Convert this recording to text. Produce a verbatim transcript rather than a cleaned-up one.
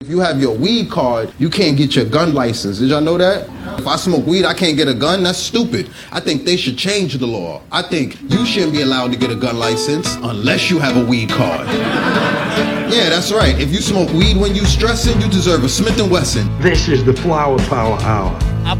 If you have your weed card, you can't get your gun license. Did y'all know that? If I smoke weed, I can't get a gun? That's stupid. I think they should change the law. I think you shouldn't be allowed to get a gun license unless you have a weed card. Yeah, that's right. If you smoke weed when you stressing, you deserve a Smith and Wesson. This is the Flower Power Hour.